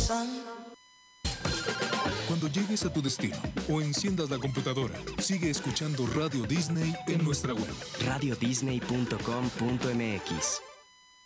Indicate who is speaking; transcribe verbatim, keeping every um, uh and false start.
Speaker 1: corazón.
Speaker 2: Cuando llegues a tu destino o enciendas la computadora, sigue escuchando Radio Disney en nuestra web.
Speaker 3: radio disney punto com punto m x.